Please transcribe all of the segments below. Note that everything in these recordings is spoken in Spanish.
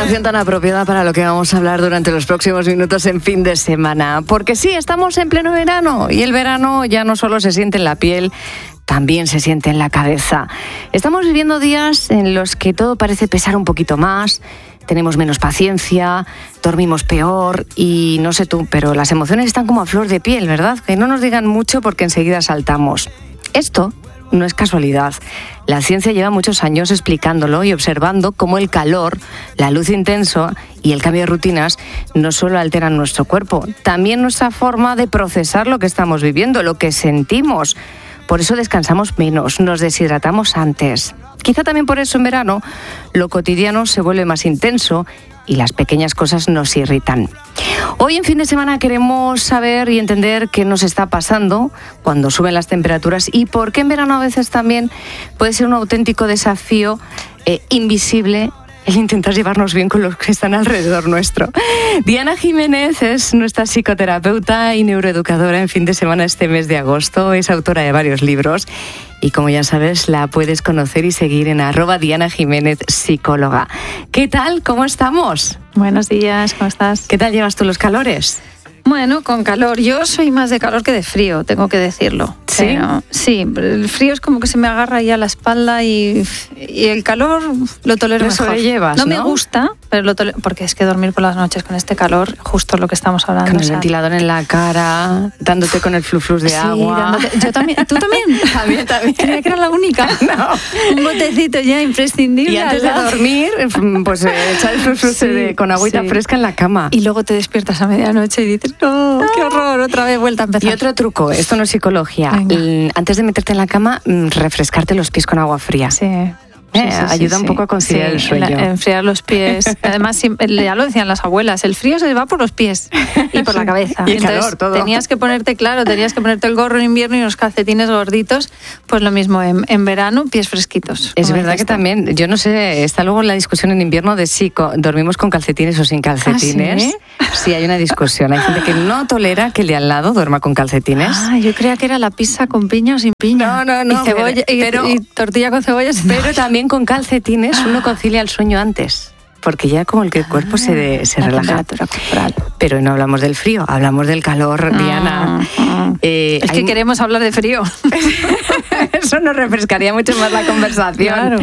canción tan apropiada para lo que vamos a hablar durante los próximos minutos en fin de semana. Porque sí, estamos en pleno verano y el verano ya no solo se siente en la piel, también se siente en la cabeza. Estamos viviendo días en los que todo parece pesar un poquito más, tenemos menos paciencia, dormimos peor y no sé tú, pero las emociones están como a flor de piel, ¿verdad? Que no nos digan mucho porque enseguida saltamos. Esto no es casualidad. La ciencia lleva muchos años explicándolo y observando cómo el calor, la luz intensa y el cambio de rutinas no solo alteran nuestro cuerpo, también nuestra forma de procesar lo que estamos viviendo, lo que sentimos. Por eso descansamos menos, nos deshidratamos antes. Quizá también por eso en verano lo cotidiano se vuelve más intenso y las pequeñas cosas nos irritan. Hoy en fin de semana queremos saber y entender qué nos está pasando cuando suben las temperaturas y por qué en verano a veces también puede ser un auténtico desafío invisible el intentar llevarnos bien con los que están alrededor nuestro. Diana Jiménez es nuestra psicoterapeuta y neuroeducadora en fin de semana este mes de agosto. Es autora de varios libros y como ya sabes la puedes conocer y seguir en @Diana Jiménez psicóloga. ¿Qué tal? ¿Cómo estamos? Buenos días, ¿cómo estás? ¿Qué tal llevas tú los calores? Bueno, con calor. Yo soy más de calor que de frío, tengo que decirlo. ¿Sí? Pero, sí, el frío es como que se me agarra ya la espalda y el calor lo tolero mejor. Sobrellevas, ¿no? Me gusta, pero lo tolero, porque es que dormir por las noches con este calor, justo lo que estamos hablando. Con el ventilador en la cara, dándote con el fluflus de agua. Yo también. ¿Tú también? También. Creía que era la única. No. Un botecito ya imprescindible. Y antes de dormir, pues echar el fluflus con agüita fresca en la cama. Y luego te despiertas a medianoche y dices, ¡no, qué horror! Otra vez vuelta a empezar. Y otro truco, esto no es psicología. Antes de meterte en la cama, refrescarte los pies con agua fría. Sí. Ayuda un poco a conciliar el sueño. Enfriar los pies. Además, ya lo decían las abuelas, el frío se va por los pies y por la cabeza. Y el calor, todo. Tenías que ponerte el gorro en invierno y unos calcetines gorditos. Pues lo mismo en verano, pies fresquitos. Es verdad que también, yo no sé, está luego la discusión en invierno de si dormimos con calcetines o sin calcetines. ¿Ah, sí? Sí, hay una discusión. Hay gente que no tolera que el de al lado duerma con calcetines. Yo creía que era la pizza con piña o sin piña. No. Y cebolla, y tortilla con cebolla. Pero también con calcetines uno concilia el sueño antes, porque ya como el que el cuerpo se relaja. Corporal. Pero no hablamos del frío, hablamos del calor, Diana. Es que queremos hablar de frío. Eso nos refrescaría mucho más la conversación. Claro.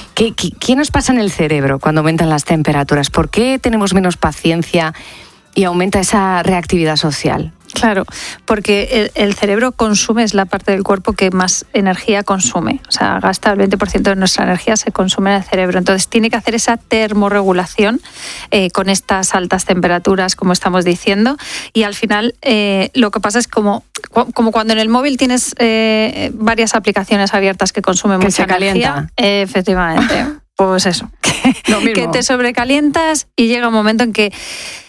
¿Qué nos pasa en el cerebro cuando aumentan las temperaturas? ¿Por qué tenemos menos paciencia y aumenta esa reactividad social? Claro, porque el cerebro consume, es la parte del cuerpo que más energía consume. O sea, gasta el 20% de nuestra energía, se consume en el cerebro. Entonces tiene que hacer esa termorregulación con estas altas temperaturas, como estamos diciendo. Y al final lo que pasa es como cuando en el móvil tienes varias aplicaciones abiertas que consumen mucha energía. Efectivamente, pues eso. Que te sobrecalientas y llega un momento en que...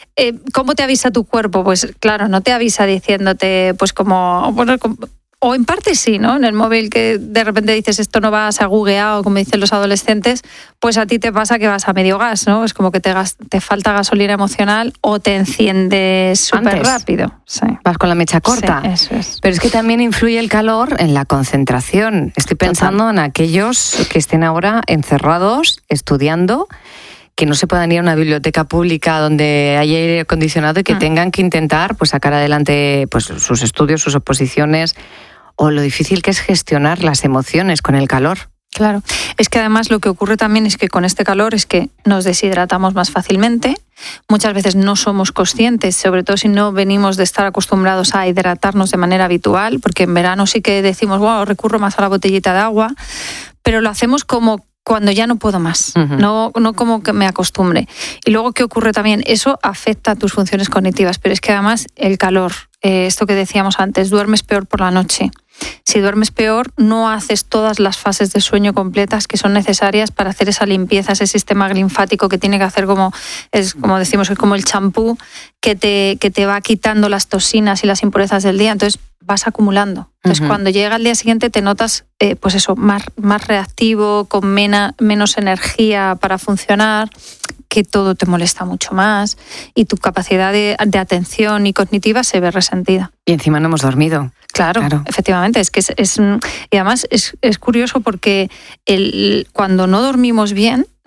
¿Cómo te avisa tu cuerpo? Pues claro, no te avisa diciéndote, pues como... Bueno, o en parte sí, ¿no? En el móvil que de repente dices esto no va, se ha bugueado, como dicen los adolescentes, pues a ti te pasa que vas a medio gas, ¿no? Es como que te falta gasolina emocional o te enciendes súper rápido. Sí. Vas con la mecha corta. Sí, eso es. Pero es que también influye el calor en la concentración. Estoy pensando en aquellos que estén ahora encerrados, estudiando, que no se puedan ir a una biblioteca pública donde haya aire acondicionado y que tengan que intentar pues sacar adelante pues sus estudios, sus oposiciones, o lo difícil que es gestionar las emociones con el calor. Claro, es que además lo que ocurre también es que con este calor es que nos deshidratamos más fácilmente, muchas veces no somos conscientes, sobre todo si no venimos de estar acostumbrados a hidratarnos de manera habitual, porque en verano sí que decimos, wow, recurro más a la botellita de agua, pero lo hacemos como cuando ya no puedo más, no como que me acostumbre. Y luego, ¿qué ocurre también? Eso afecta a tus funciones cognitivas, pero es que además el calor, esto que decíamos antes, duermes peor por la noche. Si duermes peor, no haces todas las fases de sueño completas que son necesarias para hacer esa limpieza, ese sistema linfático que tiene que hacer como decimos, es como el champú que te va quitando las toxinas y las impurezas del día. Entonces vas acumulando. Entonces cuando llega el día siguiente te notas pues eso, más reactivo, con menos energía para funcionar, que todo te molesta mucho más y tu capacidad de atención y cognitiva se ve resentida. Y encima no hemos dormido. Claro. Efectivamente. Es que y además es curioso porque cuando no dormimos bien,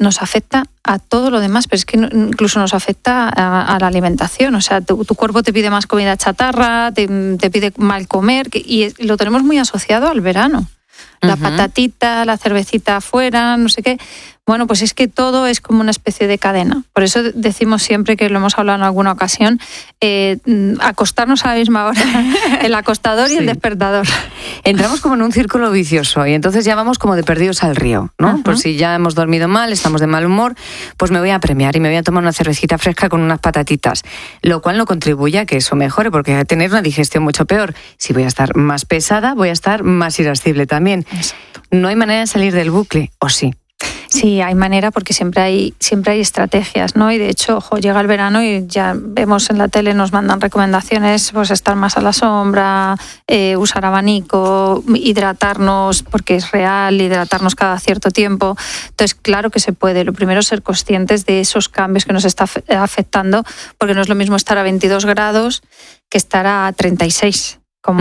nos afecta a todo lo demás, pero es que incluso nos afecta a la alimentación. O sea, tu cuerpo te pide más comida chatarra, te pide mal comer, y lo tenemos muy asociado al verano. La patatita, la cervecita afuera, no sé qué. Bueno, pues es que todo es como una especie de cadena. Por eso decimos siempre, que lo hemos hablado en alguna ocasión, acostarnos a la misma hora, el acostador y el despertador. Entramos como en un círculo vicioso y entonces ya vamos como de perdidos al río, ¿no? Pues si ya hemos dormido mal, estamos de mal humor, pues me voy a premiar y me voy a tomar una cervecita fresca con unas patatitas, lo cual no contribuye a que eso mejore, porque voy a tener una digestión mucho peor. Si voy a estar más pesada, voy a estar más irascible también. Exacto. No hay manera de salir del bucle, ¿o sí? Sí, hay manera, porque siempre hay estrategias, ¿no? Y de hecho, llega el verano y ya vemos en la tele, nos mandan recomendaciones, pues estar más a la sombra, usar abanico, hidratarnos, porque es real, hidratarnos cada cierto tiempo. Entonces, claro que se puede. Lo primero es ser conscientes de esos cambios que nos está afectando, porque no es lo mismo estar a 22 grados que estar a 36.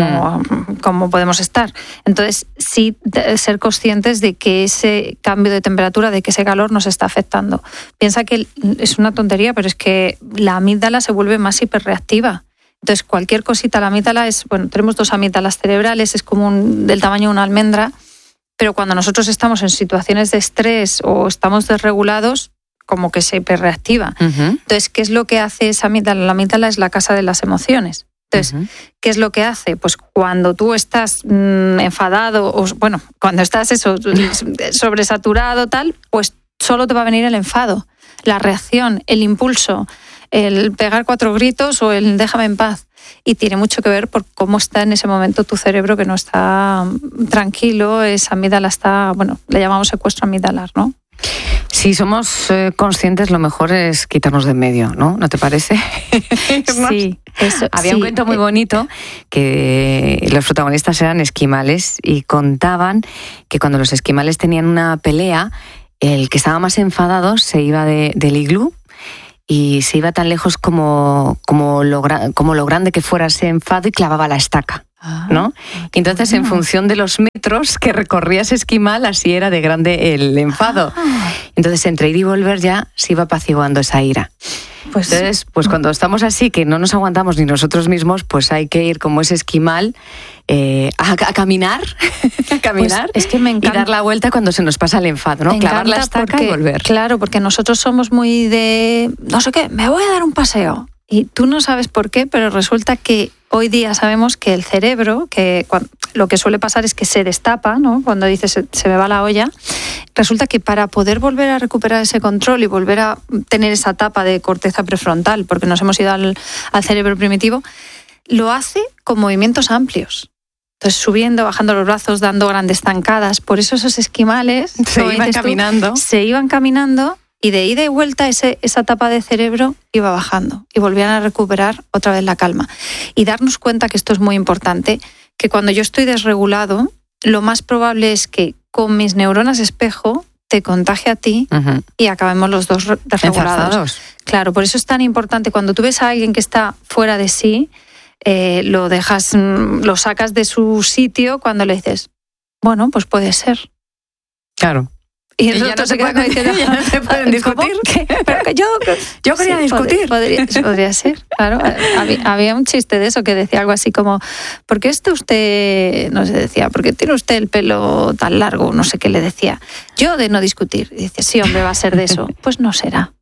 Como podemos estar. Entonces, sí, ser conscientes de que ese cambio de temperatura, de que ese calor nos está afectando. Piensa que es una tontería, pero es que la amígdala se vuelve más hiperreactiva. Entonces, cualquier cosita, la amígdala tenemos 2 amígdalas cerebrales, es como del tamaño de una almendra, pero cuando nosotros estamos en situaciones de estrés o estamos desregulados, como que se hiperreactiva. Entonces, ¿qué es lo que hace esa amígdala? La amígdala es la casa de las emociones. Entonces, ¿qué es lo que hace? Pues cuando tú estás enfadado, cuando estás sobresaturado, tal, pues solo te va a venir el enfado, la reacción, el impulso, el pegar 4 gritos o el déjame en paz. Y tiene mucho que ver por cómo está en ese momento tu cerebro, que no está tranquilo, esa amígdala está, le llamamos secuestro amigdalar, ¿no? Si somos conscientes, lo mejor es quitarnos de en medio, ¿no? ¿No te parece? Sí. Había un cuento muy bonito que los protagonistas eran esquimales y contaban que cuando los esquimales tenían una pelea, el que estaba más enfadado se iba del iglú y se iba tan lejos como lo grande que fuera ese enfado y clavaba la estaca, ¿no? Y entonces, en función de los metros que recorría ese esquimal, así era de grande el enfado. Entonces, entre ir y volver ya se iba apaciguando esa ira. Entonces, pues cuando estamos así, que no nos aguantamos ni nosotros mismos, pues hay que ir como ese esquimal a caminar, Pues es que me encanta. Y dar la vuelta cuando se nos pasa el enfado, ¿no? Clavar la estaca y volver. Claro, porque nosotros somos muy de, no sé qué, me voy a dar un paseo. Y tú no sabes por qué, pero resulta que hoy día sabemos que el cerebro, lo que suele pasar es que se destapa, ¿no? Cuando dices se me va la olla, resulta que para poder volver a recuperar ese control y volver a tener esa tapa de corteza prefrontal, porque nos hemos ido al cerebro primitivo, lo hace con movimientos amplios. Entonces, subiendo, bajando los brazos, dando grandes zancadas. Por eso esos esquimales se iban caminando. Y de ida y vuelta esa tapa de cerebro iba bajando y volvían a recuperar otra vez la calma. Y darnos cuenta, que esto es muy importante, que cuando yo estoy desregulado, lo más probable es que con mis neuronas espejo te contagie a ti y acabemos los dos desregulados. Claro, por eso es tan importante cuando tú ves a alguien que está fuera de sí, lo sacas de su sitio cuando le dices, bueno, pues puede ser. Claro. Y el otro se queda diciendo, ya no se pueden discutir. Pero que yo quería discutir. Podría ser, claro. Había un chiste de eso que decía algo así como, ¿por qué usted, no sé, decía, ¿por qué tiene usted el pelo tan largo? No sé qué le decía. Yo de no discutir. Y dice, sí, hombre, va a ser de eso. Pues no será.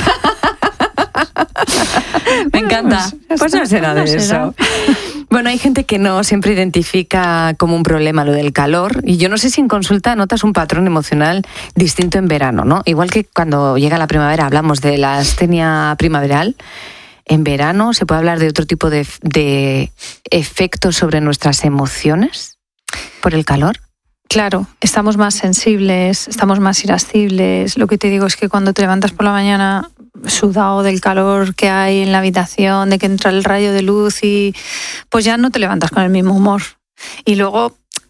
Me encanta. Pues no será de eso. Bueno, hay gente que no siempre identifica como un problema lo del calor, y yo no sé si en consulta notas un patrón emocional distinto en verano, ¿no? Igual que cuando llega la primavera hablamos de la astenia primaveral, en verano se puede hablar de otro tipo de efectos sobre nuestras emociones por el calor. Claro, estamos más sensibles, estamos más irascibles. Lo que te digo es que cuando te levantas por la mañana sudado del calor que hay en la habitación, de que entra el rayo de luz, y pues ya no te levantas con el mismo humor. Y luego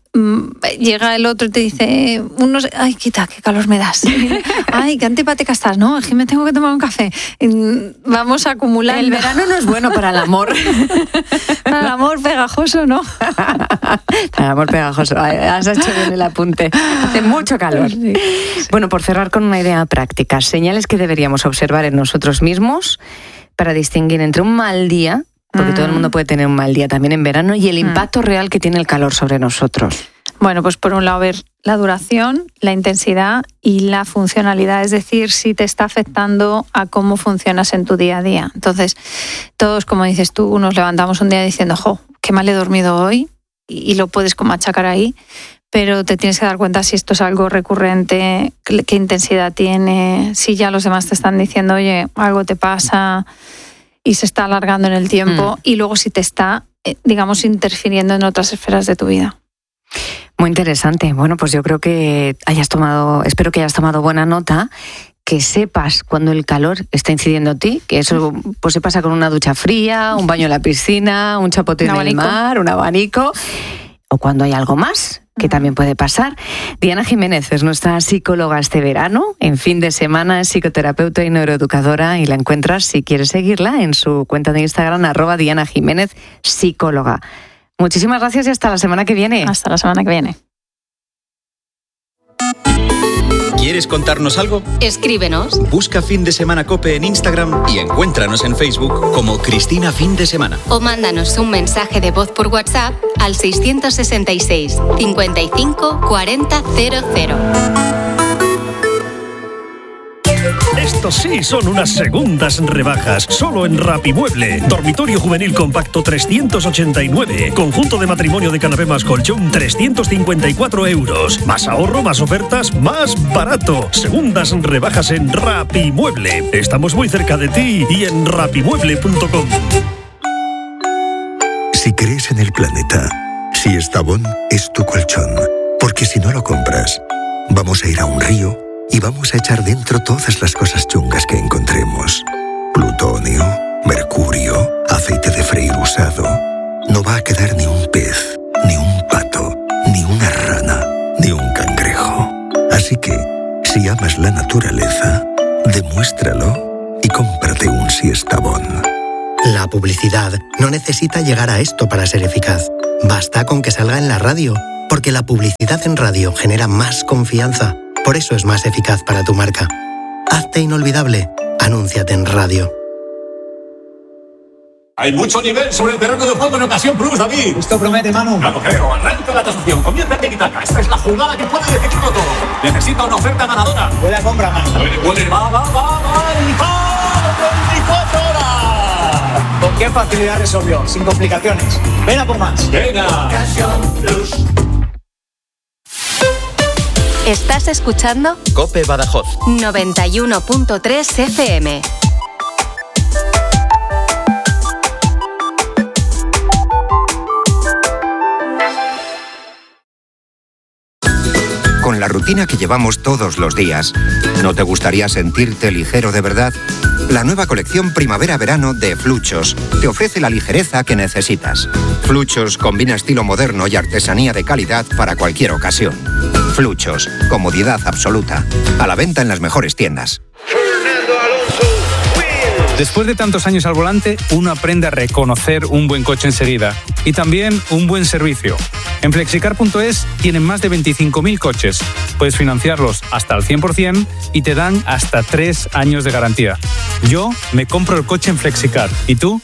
llega el otro y te dice, ay, quita, qué calor me das. Ay, qué antipática estás, ¿no? Es que me tengo que tomar un café. Vamos acumulando. El verano no es bueno para el amor. Para el amor pegajoso, ¿no? Para el amor pegajoso. Has hecho bien el apunte. Hace mucho calor. Sí. Bueno, por cerrar con una idea práctica, señales que deberíamos observar en nosotros mismos para distinguir entre un mal día, porque todo el mundo puede tener un mal día también en verano, y el impacto real que tiene el calor sobre nosotros. Bueno, pues por un lado ver la duración, la intensidad y la funcionalidad, es decir, si te está afectando a cómo funcionas en tu día a día. Entonces, todos, como dices tú, nos levantamos un día diciendo, ¡jo, qué mal he dormido hoy! Y lo puedes como achacar ahí, pero te tienes que dar cuenta si esto es algo recurrente, qué intensidad tiene, si ya los demás te están diciendo, oye, algo te pasa y se está alargando en el tiempo, y luego si te está, digamos, interfiriendo en otras esferas de tu vida. Muy interesante. Bueno, pues yo creo que espero que hayas tomado buena nota, que sepas cuando el calor está incidiendo en ti, que eso pues se pasa con una ducha fría, un baño en la piscina, un chapote en el mar, un abanico, o cuando hay algo más, que también puede pasar. Diana Jiménez es nuestra psicóloga este verano. En fin de semana es psicoterapeuta y neuroeducadora, y la encuentras, si quieres seguirla, en su cuenta de Instagram, @Diana Jiménez Psicóloga. Muchísimas gracias y hasta la semana que viene. Hasta la semana que viene. ¿Quieres contarnos algo? Escríbenos. Busca Fin de Semana COPE en Instagram y encuéntranos en Facebook como Cristina Fin de Semana. O mándanos un mensaje de voz por WhatsApp al 666 55 40 00. Estos sí son unas segundas rebajas, solo en Rapimueble. Dormitorio juvenil compacto 389. Conjunto de matrimonio de canapé más colchón 354 euros. Más ahorro, más ofertas, más barato. Segundas rebajas en Rapimueble. Estamos muy cerca de ti y en rapimueble.com. Si crees en el planeta, si Estavón es tu colchón, porque si no lo compras, vamos a ir a un río y vamos a echar dentro todas las cosas chungas que encontremos. Plutonio, mercurio, aceite de freír usado. No va a quedar ni un pez, ni un pato, ni una rana, ni un cangrejo. Así que, si amas la naturaleza, demuéstralo y cómprate un Siestabón. La publicidad no necesita llegar a esto para ser eficaz. Basta con que salga en la radio, porque la publicidad en radio genera más confianza. Por eso es más eficaz para tu marca. Hazte inolvidable. Anúnciate en radio. Hay mucho nivel sobre el terreno de juego en Ocasión Plus, David. Esto promete, Manu. No lo creo. Arranca la tasación. Comienza el tiki-taka. Esta es la jugada que puede decidirlo todo. Necesita una oferta ganadora. Buena compra, Manu. Puede. Va. ¡El 24 horas! ¿Con qué facilidad resolvió? Sin complicaciones. Ven a por más. Venga. Ocasión Plus. ¿Estás escuchando? COPE Badajoz 91.3 FM. Con la rutina que llevamos todos los días, ¿no te gustaría sentirte ligero de verdad? La nueva colección Primavera-Verano de Fluchos te ofrece la ligereza que necesitas. Fluchos combina estilo moderno y artesanía de calidad para cualquier ocasión. Fluchos, comodidad absoluta. A la venta en las mejores tiendas. Después de tantos años al volante, uno aprende a reconocer un buen coche enseguida y también un buen servicio. En Flexicar.es tienen más de 25.000 coches. Puedes financiarlos hasta al 100% y te dan hasta 3 años de garantía. Yo me compro el coche en Flexicar. ¿Y tú?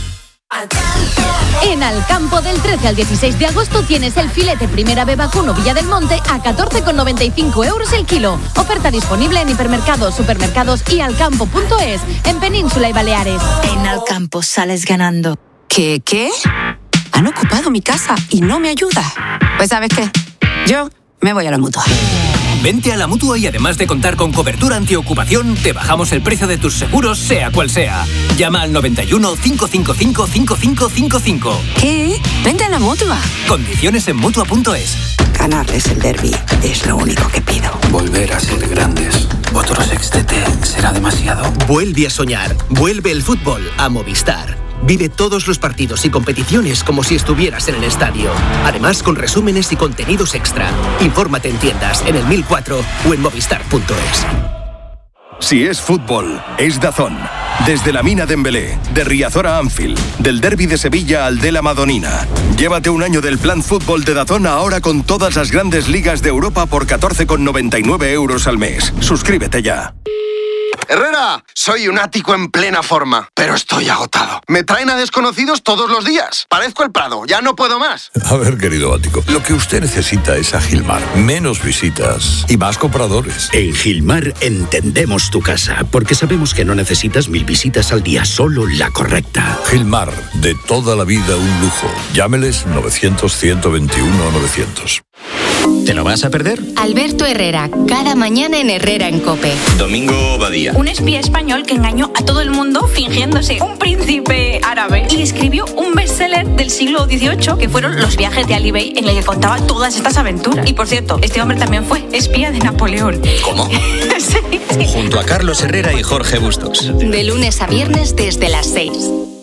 En Alcampo, del 13 al 16 de agosto tienes el filete Primera B vacuno Villa del Monte a 14,95 euros el kilo. Oferta disponible en hipermercados, supermercados y alcampo.es, en Península y Baleares. En Alcampo sales ganando. ¿Qué? Han ocupado mi casa y no me ayuda. Pues ¿sabes qué? Yo me voy a la Mutua. Vente a la Mutua y además de contar con cobertura antiocupación, te bajamos el precio de tus seguros, sea cual sea. Llama al 91 555 5555. ¿Qué? Vente a la Mutua. Condiciones en Mutua.es. Ganarles el derbi es lo único que pido. Volver a ser grandes. Otro sextete será demasiado. Vuelve a soñar. Vuelve el fútbol a Movistar. Vive todos los partidos y competiciones como si estuvieras en el estadio. Además, con resúmenes y contenidos extra. Infórmate en tiendas, en el 1004 o en movistar.es. Si es fútbol, es DAZN. Desde la Mina Dembélé, de Riazor a Anfield, del Derbi de Sevilla al de la Madonina. Llévate un año del plan fútbol de DAZN ahora con todas las grandes ligas de Europa por 14,99 € al mes. Suscríbete ya. Herrera, soy un ático en plena forma, pero estoy agotado. Me traen a desconocidos todos los días. Parezco el Prado, ya no puedo más. A ver, querido ático, lo que usted necesita es a Gilmar. Menos visitas y más compradores. En Gilmar entendemos tu casa, porque sabemos que no necesitas 1000 visitas al día, solo la correcta. Gilmar, de toda la vida un lujo. Llámeles 900-121-900. ¿Te lo vas a perder? Alberto Herrera, cada mañana en Herrera en COPE. Domingo Badía. Un espía español que engañó a todo el mundo fingiéndose un príncipe árabe y escribió un bestseller del siglo XVIII que fueron Los viajes de Ali Bey, en el que contaba todas estas aventuras. Y por cierto, este hombre también fue espía de Napoleón. ¿Cómo? Sí. Junto a Carlos Herrera y Jorge Bustos. De lunes a viernes desde las 6.